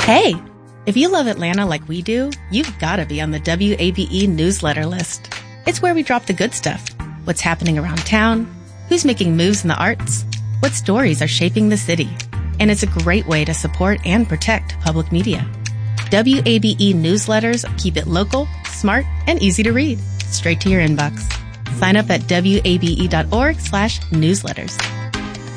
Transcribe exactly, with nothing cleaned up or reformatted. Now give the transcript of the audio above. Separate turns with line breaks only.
Hey, if you love Atlanta like we do, you've got to be on the W A B E newsletter list. It's where we drop the good stuff. What's happening around town, who's making moves in the arts, what stories are shaping the city. And it's a great way to support and protect public media. W A B E newsletters keep it local, smart, and easy to read, straight to your inbox. Sign up at W A B E dot org slash newsletters.